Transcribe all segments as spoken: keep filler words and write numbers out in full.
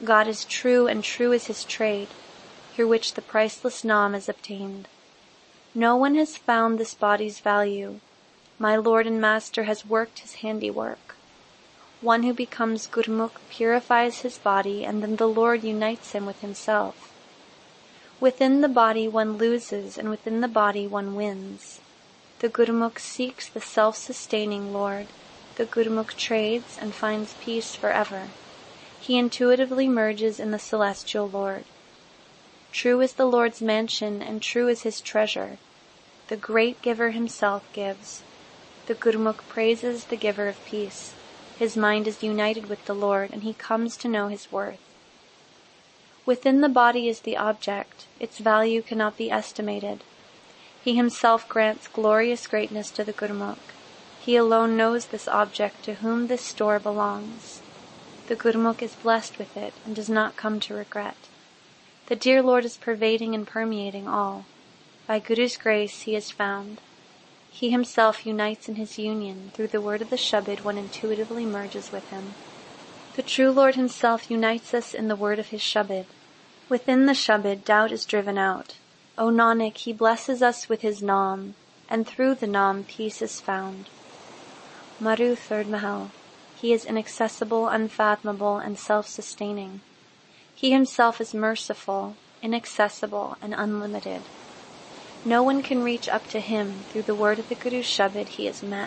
God is true, and true is his trade, through which the priceless Nam is obtained. No one has found this body's value. My Lord and Master has worked his handiwork. One who becomes Gurmukh purifies his body, and then the Lord unites him with himself. Within the body one loses, and within the body one wins. The Gurmukh seeks the self-sustaining Lord. The Gurmukh trades and finds peace forever. He intuitively merges in the celestial Lord. True is the Lord's mansion, and true is his treasure. The great giver himself gives. The Gurmukh praises the giver of peace. His mind is united with the Lord, and he comes to know his worth. Within the body is the object. Its value cannot be estimated. He himself grants glorious greatness to the Gurmukh. He alone knows this object to whom this store belongs. The Gurmukh is blessed with it and does not come to regret. The dear Lord is pervading and permeating all. By Guru's grace he is found. He himself unites in his union. Through the word of the Shabad one intuitively merges with him. The true Lord himself unites us in the word of his Shabad. Within the Shabad doubt is driven out. O Nanak, he blesses us with his Nam, and through the Nam peace is found. Maru Third Mahal. He is inaccessible, unfathomable, and self-sustaining. He himself is merciful, inaccessible, and unlimited. No one can reach up to him. Through the word of the Guru's Shabad he is met.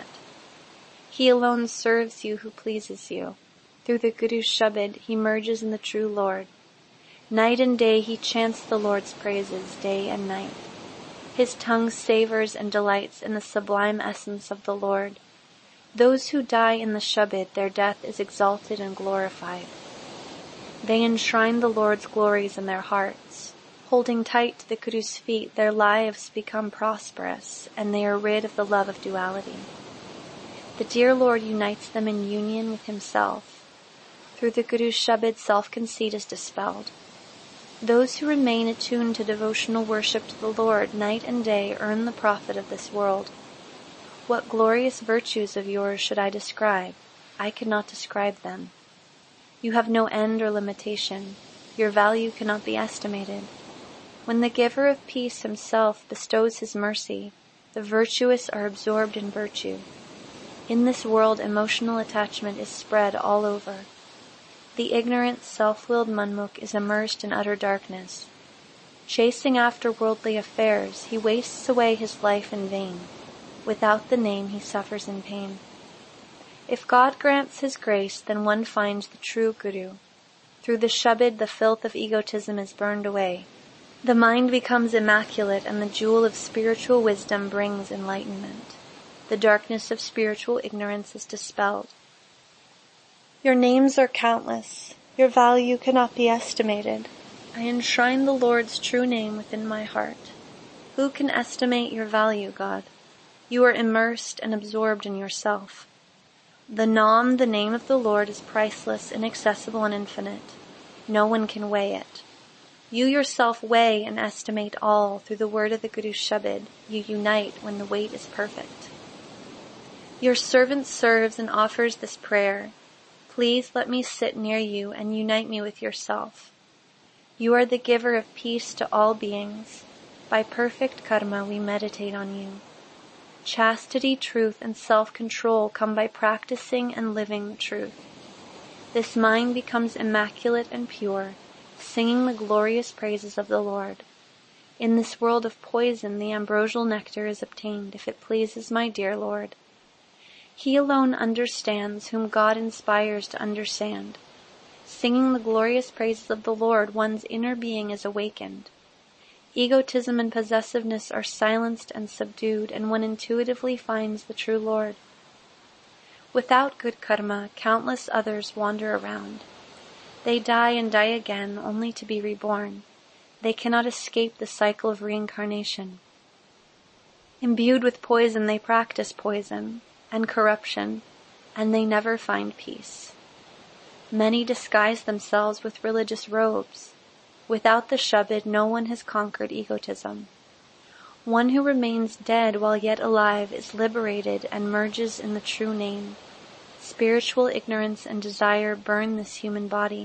He alone serves you who pleases you. Through the Guru's Shabad he merges in the true Lord. Night and day he chants the Lord's praises, day and night. His tongue savors and delights in the sublime essence of the Lord. Those who die in the Shabad, their death is exalted and glorified. They enshrine the Lord's glories in their hearts. Holding tight to the Guru's feet, their lives become prosperous, and they are rid of the love of duality. The dear Lord unites them in union with himself. Through the Guru's Shabad, self-conceit is dispelled. Those who remain attuned to devotional worship to the Lord night and day earn the profit of this world. What glorious virtues of yours should I describe? I cannot describe them. You have no end or limitation. Your value cannot be estimated. When the giver of peace himself bestows his mercy, the virtuous are absorbed in virtue. In this world, emotional attachment is spread all over. The ignorant, self-willed Manmukh is immersed in utter darkness. Chasing after worldly affairs, he wastes away his life in vain. Without the name, he suffers in pain. If God grants his grace, then one finds the true Guru. Through the Shabad, the filth of egotism is burned away. The mind becomes immaculate, and the jewel of spiritual wisdom brings enlightenment. The darkness of spiritual ignorance is dispelled. Your names are countless. Your value cannot be estimated. I enshrine the Lord's true name within my heart. Who can estimate your value, God? You are immersed and absorbed in yourself. The Nam, the name of the Lord, is priceless, inaccessible, and infinite. No one can weigh it. You yourself weigh and estimate all. Through the word of the Guru's Shabad, you unite when the weight is perfect. Your servant serves and offers this prayer. Please let me sit near you and unite me with yourself. You are the giver of peace to all beings. By perfect karma we meditate on you. Chastity, truth, and self-control come by practicing and living the truth. This mind becomes immaculate and pure, singing the glorious praises of the Lord. In this world of poison, the ambrosial nectar is obtained, if it pleases my dear Lord. He alone understands whom God inspires to understand. Singing the glorious praises of the Lord, one's inner being is awakened. Egotism and possessiveness are silenced and subdued, and one intuitively finds the true Lord. Without good karma, countless others wander around. They die and die again, only to be reborn. They cannot escape the cycle of reincarnation. Imbued with poison, they practice poison and corruption, and they never find peace. Many disguise themselves with religious robes. Without the Shabad, no one has conquered egotism. One who remains dead while yet alive is liberated and merges in the true name. Spiritual ignorance and desire burn this human body.